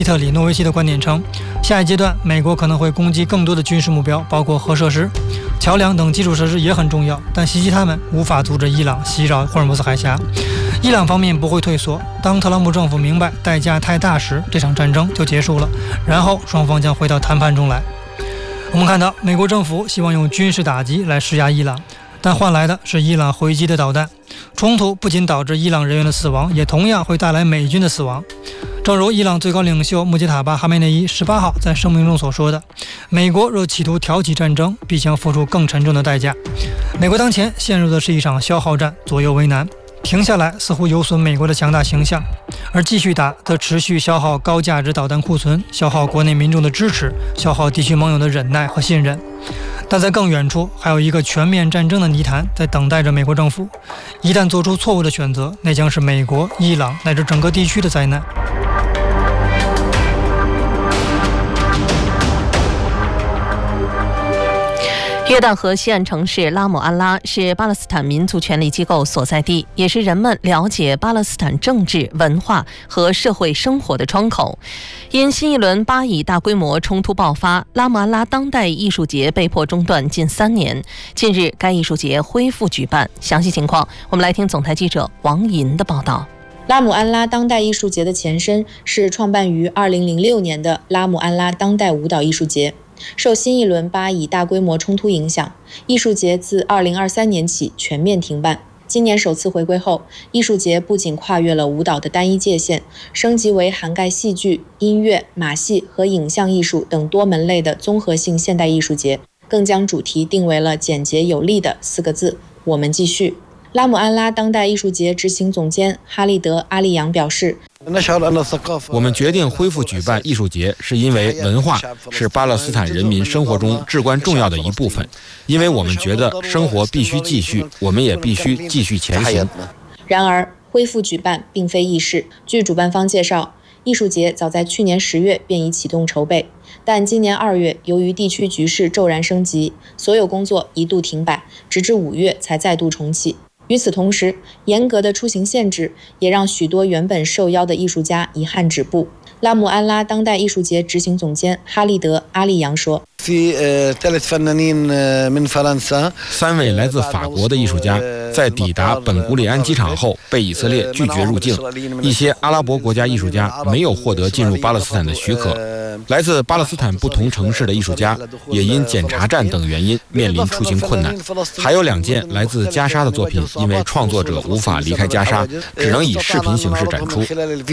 伊特里诺维奇的观点称，下一阶段美国可能会攻击更多的军事目标，包括核设施、桥梁等基础设施也很重要，但袭击他们无法阻止伊朗袭扰霍尔木兹海峡。伊朗方面不会退缩，当特朗普政府明白代价太大时，这场战争就结束了，然后双方将回到谈判中来。我们看到，美国政府希望用军事打击来施压伊朗，但换来的是伊朗回击的导弹。冲突不仅导致伊朗人员的死亡，也同样会带来美军的死亡。正如伊朗最高领袖穆杰塔巴·哈梅内伊18号在声明中所说的，美国若企图挑起战争，必将付出更沉重的代价。美国当前陷入的是一场消耗战，左右为难。停下来似乎有损美国的强大形象，而继续打则持续消耗高价值导弹库存，消耗国内民众的支持，消耗地区盟友的忍耐和信任。但在更远处，还有一个全面战争的泥潭在等待着美国政府。一旦做出错误的选择，那将是美国、伊朗乃至整个地区的灾难。 约旦河西岸城市拉姆安拉是巴勒斯坦民族权力机构所在地，也是人们了解巴勒斯坦政治、文化和社会生活的窗口。因新一轮巴以大规模冲突爆发，拉姆安拉当代艺术节被迫中断近3年。近日，该艺术节恢复举办。详细情况，我们来听总台记者王银的报道。 拉姆安拉当代艺术节的前身是创办于2006年的拉姆安拉当代舞蹈艺术节。受新一轮巴以大规模冲突影响，艺术节自2023年起全面停办。今年首次回归后，艺术节不仅跨越了舞蹈的单一界限，升级为涵盖戏剧、音乐、马戏和影像艺术等多门类的综合性现代艺术节，更将主题定为了简洁有力的4个字：我们继续。拉姆安拉当代艺术节执行总监哈利德·阿利扬表示， 我们决定恢复举办艺术节，是因为文化是巴勒斯坦人民生活中至关重要的一部分，因为我们觉得生活必须继续，我们也必须继续前行。 然而，恢复举办并非易事。据主办方介绍，艺术节早在去年10月便已启动筹备，但今年2月由于地区局势骤然升级，所有工作一度停摆，直至5月才再度重启。与此同时，严格的出行限制也让许多原本受邀的艺术家遗憾止步。拉姆安拉当代艺术节执行总监哈利德·阿利扬说 ，3位来自法国的艺术家在抵达本古里安机场后被以色列拒绝入境，一些阿拉伯国家艺术家没有获得进入巴勒斯坦的许可。来自巴勒斯坦不同城市的艺术家也因检查站等原因面临出行困难。还有2件来自加沙的作品，因为创作者无法离开加沙，只能以视频形式展出。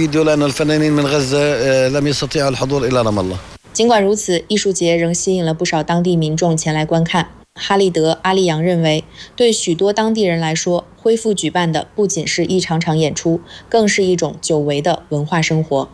尽管如此，艺术节仍吸引了不少当地民众前来观看。哈利德·阿利扬认为，对许多当地人来说，恢复举办的不仅是一场场演出，更是一种久违的文化生活。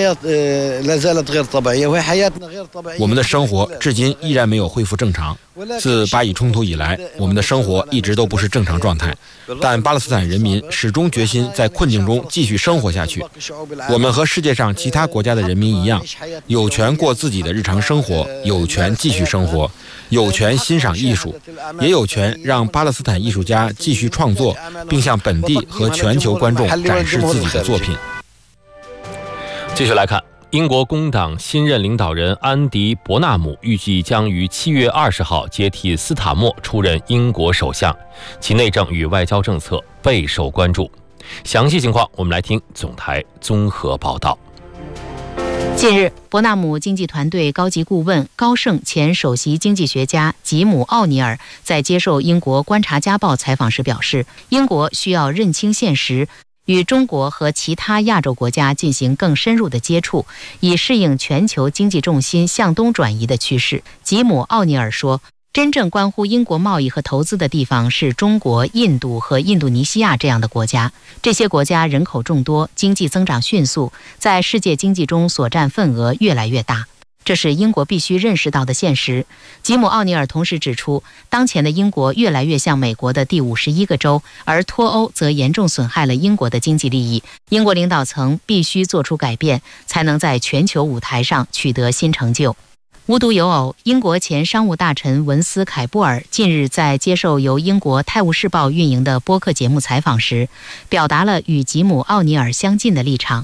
我们的生活至今依然没有恢复正常。自巴以冲突以来，我们的生活一直都不是正常状态，但巴勒斯坦人民始终决心在困境中继续生活下去。我们和世界上其他国家的人民一样，有权过自己的日常生活，有权继续生活，有权欣赏艺术，也有权让巴勒斯坦艺术家继续创作，并向本地和全球观众展示自己的作品。 继续来看，英国工党新任领导人安迪·伯纳姆预计将于7月20号接替斯塔默出任英国首相，其内政与外交政策备受关注。详细情况，我们来听总台综合报道。 近日，伯纳姆经济团队高级顾问高盛前首席经济学家吉姆·奥尼尔在接受英国《观察家报》采访时表示，英国需要认清现实，与中国和其他亚洲国家进行更深入的接触，以适应全球经济重心向东转移的趋势。吉姆·奥尼尔说，真正关乎英国贸易和投资的地方是中国、印度和印度尼西亚这样的国家。这些国家人口众多，经济增长迅速，在世界经济中所占份额越来越大。这是英国必须认识到的现实。吉姆·奥尼尔同时指出，当前的英国越来越像美国的第51个州，而脱欧则严重损害了英国的经济利益。英国领导层必须做出改变，才能在全球舞台上取得新成就。无独有偶，英国前商务大臣文斯·凯布尔近日在接受由英国《泰晤士报》运营的播客节目采访时，表达了与吉姆·奥尼尔相近的立场。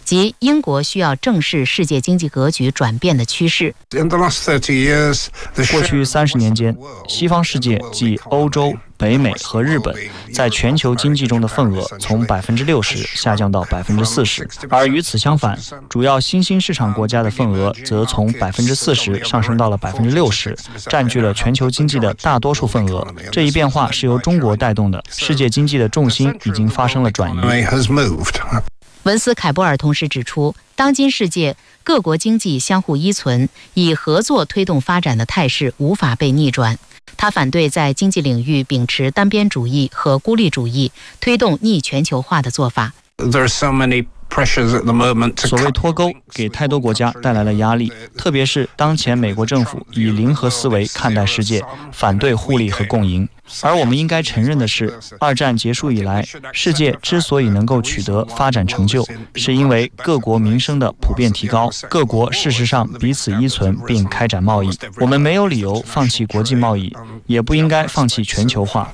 即英国需要正视世界经济格局转变的趋势。 过去30年间，西方世界即欧洲、北美和日本在全球经济中的份额从60%下降到40%，而与此相反，主要新兴市场国家的份额则从40%上升到了60%，占据了全球经济的大多数份额。这一变化是由中国带动的，世界经济的重心已经发生了转移。 文斯凯波尔同时指出，当今世界各国经济相互依存，以合作推动发展的态势无法被逆转。他反对在经济领域秉持单边主义和孤立主义，推动逆全球化的做法。 所谓脱钩给太多国家带来了压力，特别是当前美国政府以零和思维看待世界，反对互利和共赢。而我们应该承认的是，二战结束以来，世界之所以能够取得发展成就，是因为各国民生的普遍提高，各国事实上彼此依存并开展贸易。我们没有理由放弃国际贸易，也不应该放弃全球化。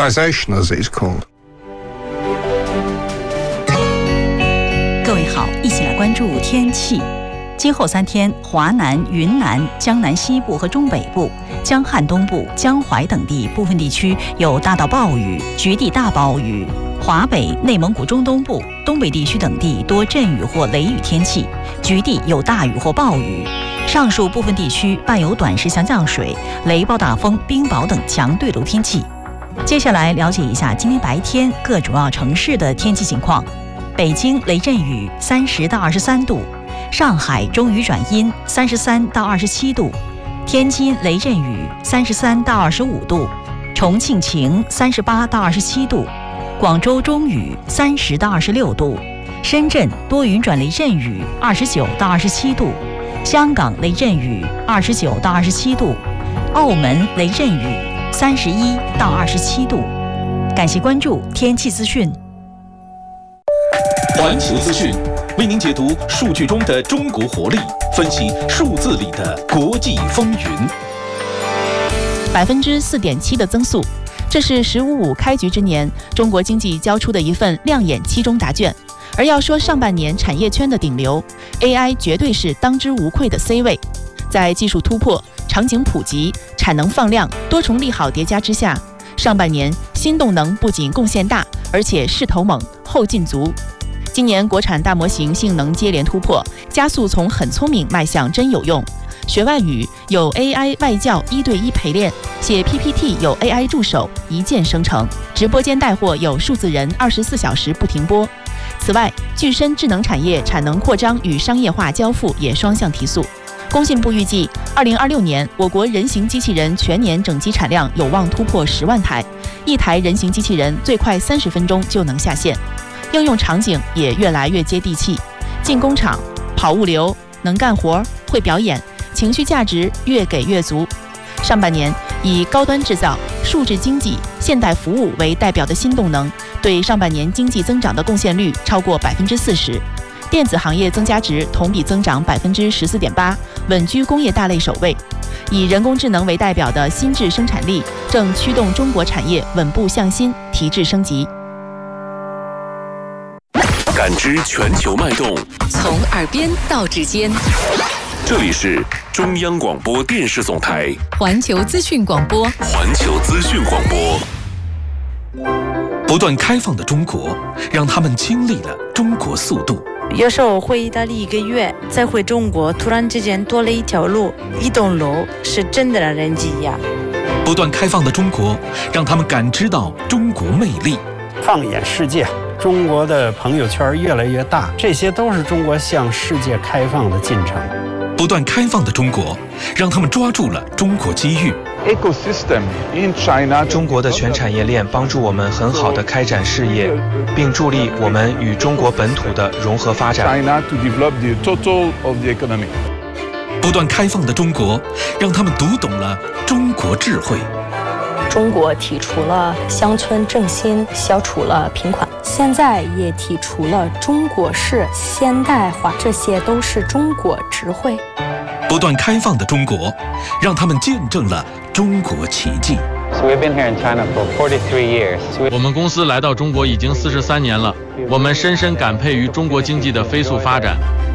各位好，一起来关注天气。今后3天，华南、云南、江南西部和中北部、江汉东部、江淮等地部分地区有大到暴雨，局地大暴雨；华北、内蒙古中东部、东北地区等地多阵雨或雷雨天气，局地有大雨或暴雨。上述部分地区伴有短时强降水、雷暴大风、冰雹等强对流天气。接下来了解一下今天白天各主要城市的天气情况。北京雷阵雨30到23度，上海中雨转阴33到27度，天津雷阵雨33到25度，重庆晴38到27度，广州中雨30到26度，深圳多云转雷阵雨29到27度，香港雷阵雨29到27度，澳门雷阵雨31到27度。感谢关注天气资讯。 环球资讯为您解读数据中的中国活力，分析数字里的国际风云。 4.7%的增速，这是“15+5”开局之年中国经济交出的一份亮眼期中答卷。而要说上半年产业圈的顶流 ，AI 绝对是当之无愧的 C 位。在技术突破、场景普及、产能放量多重利好叠加之下，上半年新动能不仅贡献大，而且势头猛、后劲足。今年国产大模型性能接连突破，加速从很聪明迈向真有用。学外语有 AI 外教1对1陪练，写 PPT 有 AI 助手一键生成，直播间带货有数字人24小时不停播。此外，具身智能产业产能扩张与商业化交付也双向提速。工信部预计，2026年我国人形机器人全年整机产量有望突破10万台，一台人形机器人最快30分钟就能下线。应用场景也越来越接地气，进工厂、跑物流，能干活、会表演，情绪价值越给越足。上半年以高端制造、数字经济、现代服务为代表的新动能，对上半年经济增长的贡献率超过40%。电子行业增加值同比增长14.8%，稳居工业大类首位。以人工智能为代表的新质生产力正驱动中国产业稳步向新、提质升级。 感知全球脉动， 从耳边到指尖。 这里是中央广播电视总台环球资讯广播。 环球资讯广播。不断开放的中国，让他们经历了中国速度。 有时候回意大利1个月，再回中国，突然之间多了一条路、一栋楼，是真的让人惊讶。 不断开放的中国，让他们感知到中国魅力。 放眼世界，中国的朋友圈越来越大，这些都是中国向世界开放的进程。 不断开放的中国，让他们抓住了中国机遇。 中国的全产业链帮助我们很好的开展事业，并助力我们与中国本土的融合发展。 不断开放的中国，让他们读懂了中国智慧。 中国提出了乡村振兴，消除了贫困，现在也提出了中国式现代化，这些都是中国智慧。 不断开放的中国，让他们见证了中国奇迹。 我们公司来到中国已经43年了，我们深深感佩于中国经济的飞速发展。